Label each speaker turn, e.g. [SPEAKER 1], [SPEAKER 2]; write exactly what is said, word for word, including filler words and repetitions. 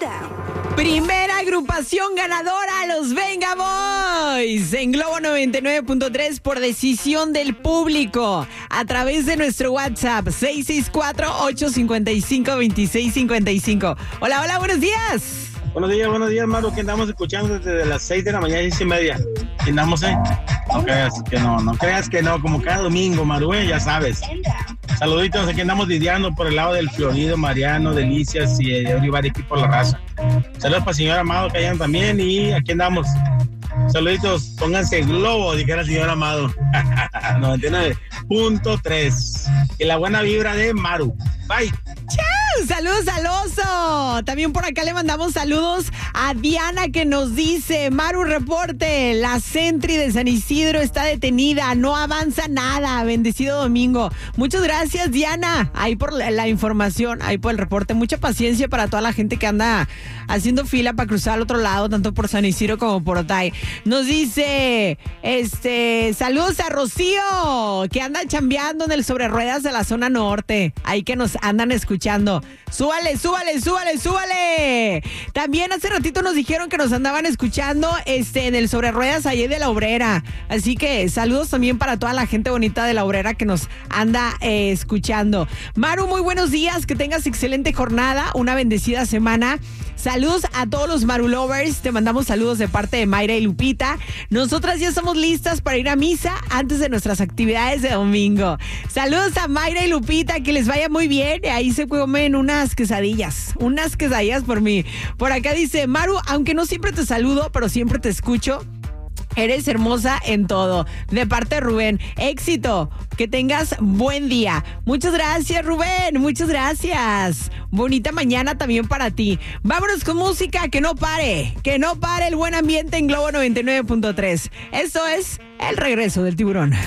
[SPEAKER 1] Primera agrupación ganadora, los Venga Boys, en Globo noventa y nueve punto tres por decisión del público, a través de nuestro WhatsApp seis seis cuatro, ocho cinco cinco, dos seis cinco cinco. Hola, hola, buenos días.
[SPEAKER 2] Buenos días, buenos días, Maru, que andamos escuchando desde las seis de la mañana, seis y media. ¿Qué andamos, eh? No creas que no, no creas que no, como cada domingo, Maru, eh, ya sabes. Saluditos, aquí andamos lidiando por el lado del Florido, Mariano, Delicias y eh, Olivar, aquí por la raza. Saludos para el señor Amado, que hayan también, y aquí andamos. Saluditos, pónganse globo, dijera el señor Amado. noventa y nueve punto tres. Y la buena vibra de Maru. Bye.
[SPEAKER 1] ¡Chao! Saludos al oso. También por acá le mandamos saludos a Diana, que nos dice: Maru, reporte, la Sentry de San Isidro está detenida, no avanza nada. Bendecido domingo. Muchas gracias, Diana, ahí por la, la información, ahí por el reporte. Mucha paciencia para toda la gente que anda haciendo fila para cruzar al otro lado, tanto por San Isidro como por Otay. Nos dice, este, saludos a Rocío, que anda chambeando en el sobre ruedas de la zona norte, ahí que nos andan escuchando. Súbale, súbale, súbale, súbale. También hace ratito nos dijeron que nos andaban escuchando este, en el sobre ruedas ahí de la Obrera. Así que saludos también para toda la gente bonita de la Obrera que nos anda eh, escuchando. Maru, muy buenos días, que tengas excelente jornada, una bendecida semana. Saludos a todos los Maru Lovers, te mandamos saludos de parte de Mayra y Lupita. Nosotras ya estamos listas para ir a misa antes de nuestras actividades de domingo. Saludos a Mayra y Lupita, que les vaya muy bien. Ahí se comen unas quesadillas, unas quesadillas por mí. Por acá dice: Maru, aunque no siempre te saludo, pero siempre te escucho. Eres hermosa en todo. De parte de Rubén, éxito, que tengas buen día. Muchas gracias, Rubén, muchas gracias. Bonita mañana también para ti. Vámonos con música, que no pare, que no pare el buen ambiente en Globo noventa y nueve punto tres. Esto es El Regreso del Tiburón.